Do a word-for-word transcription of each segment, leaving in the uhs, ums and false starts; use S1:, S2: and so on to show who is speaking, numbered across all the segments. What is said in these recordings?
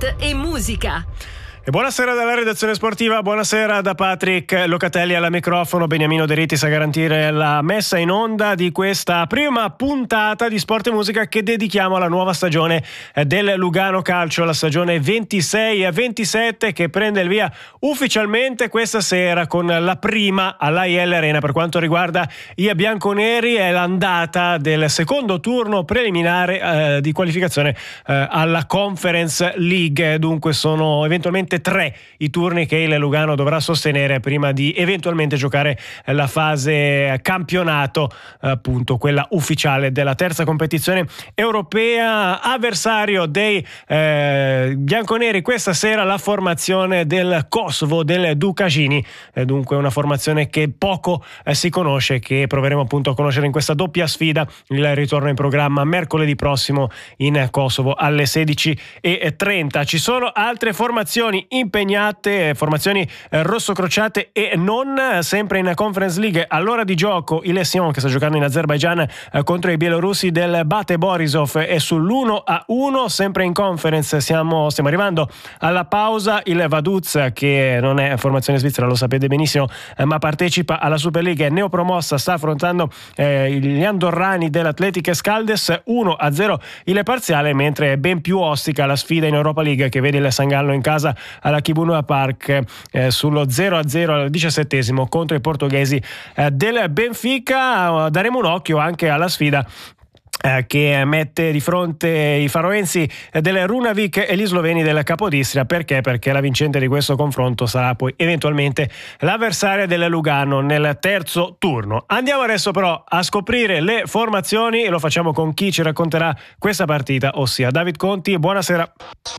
S1: sport e musica.
S2: E buonasera dalla redazione sportiva, buonasera da Patrick Locatelli alla microfono, Beniamino De Ritis a garantire la messa in onda di questa prima puntata di Sport e Musica che dedichiamo alla nuova stagione del Lugano Calcio, la stagione ventisei a ventisette che prende il via ufficialmente questa sera con la prima all'A I L Arena per quanto riguarda i bianconeri. È l'andata del secondo turno preliminare eh, di qualificazione eh, alla Conference League, dunque sono eventualmente tre i turni che il Lugano dovrà sostenere prima di eventualmente giocare la fase campionato, appunto quella ufficiale della terza competizione europea. Avversario dei eh, bianconeri questa sera la formazione del Kosovo, del Dukashini, eh, dunque una formazione che poco eh, si conosce, che proveremo appunto a conoscere in questa doppia sfida. Il ritorno in programma mercoledì prossimo in Kosovo alle sedici e trenta. Ci sono altre formazioni impegnate, formazioni eh, rossocrociate e non, sempre in Conference League. All'ora di gioco il Sion, che sta giocando in Azerbaigian eh, contro i bielorussi del Bate Borisov, è sull'uno a uno. Sempre in Conference siamo, stiamo arrivando alla pausa. Il Vaduz, che non è formazione svizzera, lo sapete benissimo, eh, ma partecipa alla Super League, è neopromossa, sta affrontando eh, gli andorrani dell'Athletic Scaldes. Uno a zero il parziale, mentre è ben più ostica la sfida in Europa League che vede il San Gallo in casa alla Kibunua Park eh, sullo zero a zero al diciassettesimo contro i portoghesi eh, del Benfica. Daremo un occhio anche alla sfida Eh, che mette di fronte i faroensi eh, del Runavik e gli sloveni del Capodistria. Perché? Perché la vincente di questo confronto sarà poi eventualmente l'avversaria del Lugano nel terzo turno. Andiamo adesso però a scoprire le formazioni e lo facciamo con chi ci racconterà questa partita, ossia David Conti. Buonasera.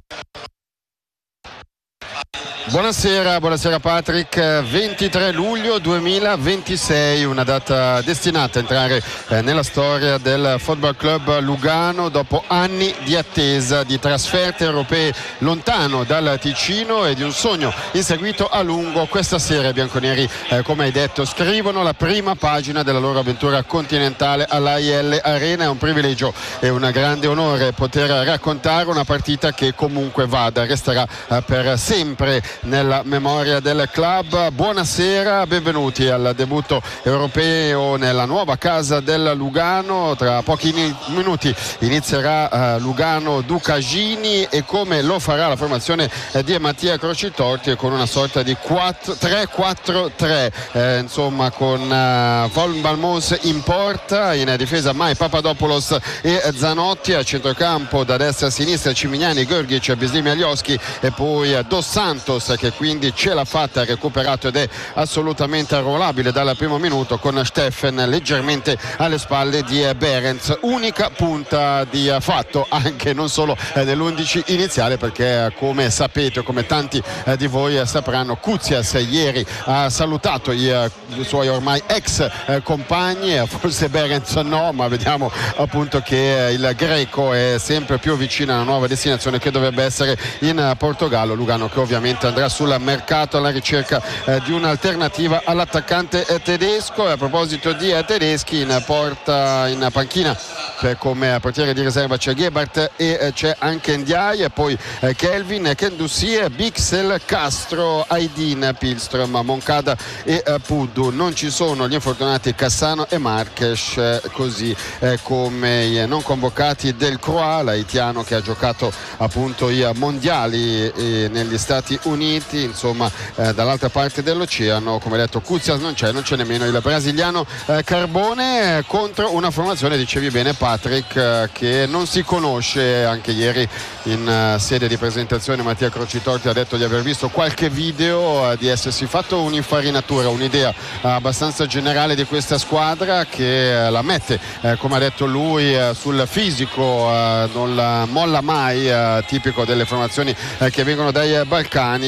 S3: Buonasera, buonasera Patrick. ventitré luglio duemilaventisei, una data destinata a entrare eh, nella storia del Football Club Lugano dopo anni di attesa, di trasferte europee lontano dal Ticino e di un sogno inseguito a lungo. Questa sera i bianconeri, eh, come hai detto, scrivono la prima pagina della loro avventura continentale all'A I L Arena. È un privilegio e un grande onore poter raccontare una partita che comunque vada, resterà eh, per sempre nella memoria del club. Buonasera, benvenuti al debutto europeo nella nuova casa del Lugano. Tra pochi in- minuti inizierà uh, Lugano Dukashini e come lo farà la formazione eh, di Mattia Crocitorti con una sorta di tre quattro tre, eh, insomma con uh, Vol Balmos in porta, in difesa Mai Papadopoulos e Zanotti, a centrocampo da destra a sinistra Cimignani, Gorgic, Bislimi Alioski e poi uh, Dos Santos, che quindi ce l'ha fatta, ha recuperato ed è assolutamente arruolabile dal primo minuto, con Steffen leggermente alle spalle di Behrens, unica punta di fatto anche non solo nell'undici iniziale, perché come sapete, come tanti di voi sapranno, Koutsias ieri ha salutato i, i suoi ormai ex compagni, forse Behrens no, ma vediamo appunto che il greco è sempre più vicino alla nuova destinazione che dovrebbe essere in Portogallo. Lugano che ovviamente andrà sul mercato alla ricerca eh, di un'alternativa all'attaccante eh, tedesco. E a proposito di eh, tedeschi, in porta, in panchina c'è come portiere di riserva c'è Gebhardt e eh, c'è anche Ndiaye, e poi eh, Kelvin, Kendussi, Bixel, Castro, Aydin, Pilström, Moncada e eh, Puddu. Non ci sono gli infortunati Cassano e Marques, eh, così eh, come i non convocati del Croix, l'haitiano che ha giocato appunto i mondiali eh, negli Stati Uniti. Insomma, eh, dall'altra parte dell'oceano, come detto, Koutsias non c'è, non c'è nemmeno il brasiliano eh, Carbone, eh, contro una formazione, dicevi bene Patrick, eh, che non si conosce. Anche ieri in uh, sede di presentazione Mattia Crocitorti ha detto di aver visto qualche video, uh, di essersi fatto un'infarinatura, un'idea uh, abbastanza generale di questa squadra che uh, la mette, uh, come ha detto lui, uh, sul fisico, uh, non la molla mai, uh, tipico delle formazioni uh, che vengono dai uh, Balcani,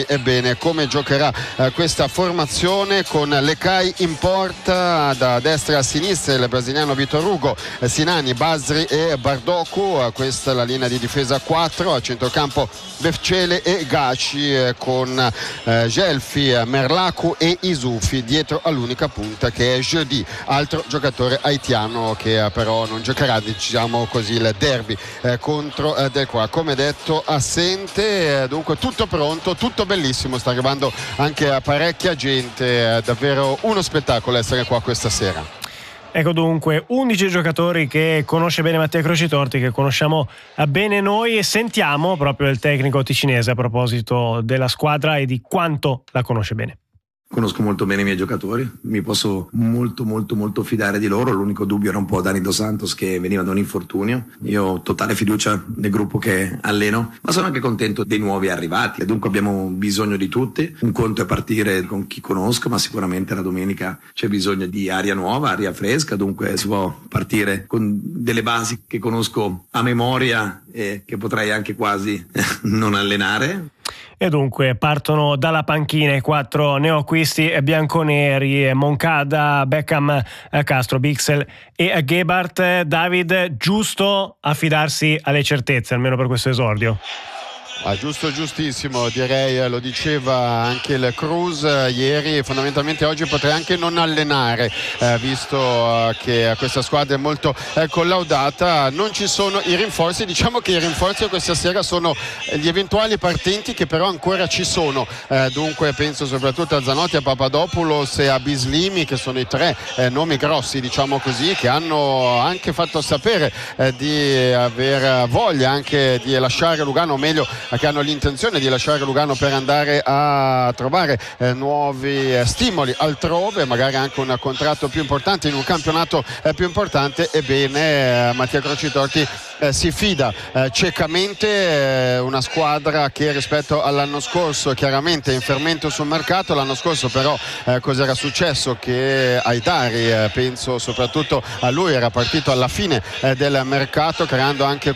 S3: Ebbene, come giocherà eh, questa formazione? Con Lecai in porta, da destra a sinistra il brasiliano Vitor Hugo, eh, Sinani, Basri e Bardoku, eh, questa è la linea di difesa quattro, a centrocampo Befcele e Gaci, eh, con eh, Gelfi, Merlaku e Isufi dietro all'unica punta che è Jeudi, altro giocatore haitiano che eh, però non giocherà, diciamo così, il derby eh, contro eh, Del Qua. Come detto, assente, eh, dunque tutto pronto, tutto bellissimo, sta arrivando anche a parecchia gente, eh, davvero uno spettacolo essere qua questa sera.
S2: Ecco dunque undici giocatori che conosce bene Mattia Crocitorti, che conosciamo bene noi, e sentiamo proprio il tecnico ticinese a proposito della squadra e di quanto la conosce bene.
S1: Conosco molto bene i miei giocatori, mi posso molto molto molto fidare di loro. L'unico dubbio era un po' Dani Dos Santos, che veniva da un infortunio. Io ho totale fiducia nel gruppo che alleno, ma sono anche contento dei nuovi arrivati, e dunque abbiamo bisogno di tutti. Un conto è partire con chi conosco, ma sicuramente la domenica c'è bisogno di aria nuova, aria fresca, dunque si può partire con delle basi che conosco a memoria e che potrei anche quasi non allenare.
S2: E dunque partono dalla panchina i quattro neoacquisti bianconeri: Moncada, Beckham, Castro, Bixel e Gebhardt. David, giusto affidarsi alle certezze, almeno per questo esordio?
S3: Ah, giusto, giustissimo, direi, lo diceva anche il Cruz ieri. Fondamentalmente oggi potrei anche non allenare, eh, visto eh, che questa squadra è molto eh, collaudata. Non ci sono i rinforzi, diciamo che i rinforzi questa sera sono gli eventuali partenti, che però ancora ci sono, eh, dunque penso soprattutto a Zanotti, a Papadopoulos e a Bislimi, che sono i tre eh, nomi grossi, diciamo così, che hanno anche fatto sapere eh, di aver voglia anche di lasciare Lugano, o meglio che hanno l'intenzione di lasciare Lugano per andare a trovare eh, nuovi eh, stimoli altrove, magari anche un contratto più importante in un campionato eh, più importante. Ebbene, eh, Mattia Crocitorti eh, si fida eh, ciecamente, eh, una squadra che rispetto all'anno scorso chiaramente è in fermento sul mercato. L'anno scorso però eh, cos'era successo? Che Aidari, eh, penso soprattutto a lui, era partito alla fine eh, del mercato, creando anche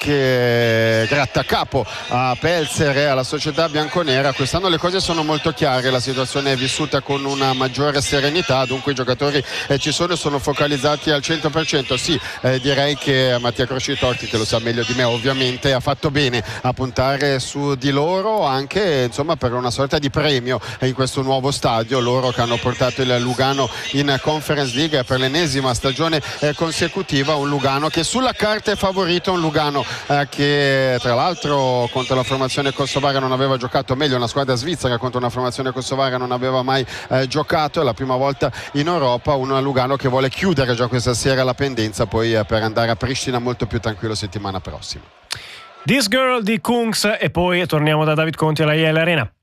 S3: qualche eh, grattacapo a Pelzer e alla società bianconera. Quest'anno le cose sono molto chiare, la situazione è vissuta con una maggiore serenità, dunque i giocatori eh, ci sono e sono focalizzati al cento per cento. Sì, eh, direi che Mattia Crocitorti, che lo sa meglio di me ovviamente, ha fatto bene a puntare su di loro, anche insomma per una sorta di premio in questo nuovo stadio. Loro che hanno portato il Lugano in Conference League per l'ennesima stagione eh, consecutiva, un Lugano che sulla carta è favorito, un Lugano eh, che tra l'altro contro la formazione kosovara non aveva giocato, meglio una squadra svizzera contro una formazione kosovara non aveva mai eh, giocato, è la prima volta in Europa. Un Lugano che vuole chiudere già questa sera la pendenza, poi eh, per andare a Pristina molto più tranquillo settimana prossima.
S2: This Girl di Kungs, e poi torniamo da David Conti alla I L Arena.